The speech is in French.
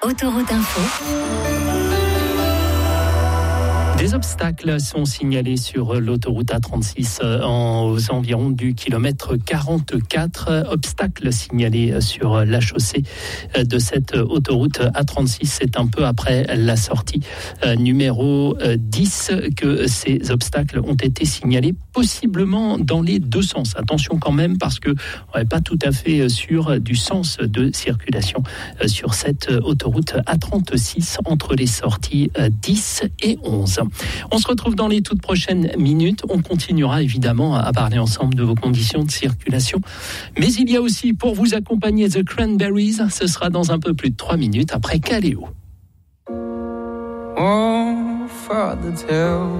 Autoroute Info. Des obstacles sont signalés sur l'autoroute A36 aux environs du kilomètre 44. Obstacles signalés sur la chaussée de cette autoroute A36. C'est un peu après la sortie numéro 10 que ces obstacles ont été signalés, possiblement dans les deux sens. Attention quand même, parce qu'on n'est pas tout à fait sûr du sens de circulation sur cette autoroute A36 entre les sorties 10 et 11. On se retrouve dans les toutes prochaines minutes. On continuera évidemment à parler ensemble de vos conditions de circulation. Mais il y a aussi, pour vous accompagner, The Cranberries. Ce sera dans un peu plus de 3 minutes après Kaleo. Oh, Father, tell